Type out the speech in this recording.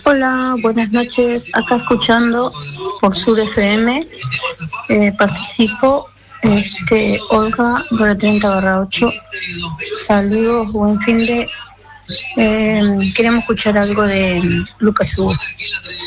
Hola, buenas noches. Acá escuchando por Sur FM. Participo, Olga, por el 30/8. Saludos, buen fin de. Queremos escuchar algo de Lucas Hugo.